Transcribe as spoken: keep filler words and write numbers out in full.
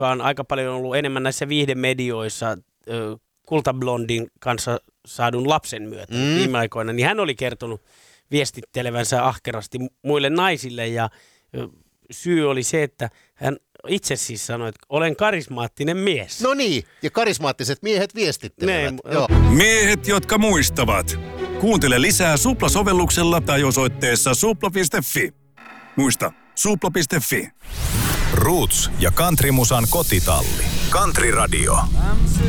on aika paljon ollut enemmän näissä viihdemedioissa ö, Kultablondin kanssa saadun lapsen myötä mm. viime aikoina, niin hän oli kertonut viestittelevänsä ahkerasti muille naisille ja ö, syy oli se, että hän itse siis sanoi, että olen karismaattinen mies. No niin, ja karismaattiset miehet viestittelevät. Ne, Joo. Miehet, jotka muistavat. Kuuntele lisää Supla-sovelluksella tai osoitteessa supla piste fi. Muista, supla piste fi. Roots ja Countrymusan kotitalli. Country Radio.